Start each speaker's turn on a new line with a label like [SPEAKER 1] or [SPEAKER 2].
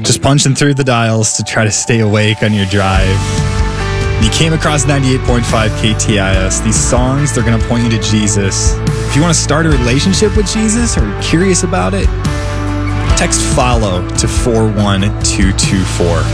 [SPEAKER 1] Just punching through the dials to try to stay awake on your drive. You came across 98.5 KTIS. These songs, they're going to point you to Jesus. If you want to start a relationship with Jesus or curious about it, text FOLLOW to 41224.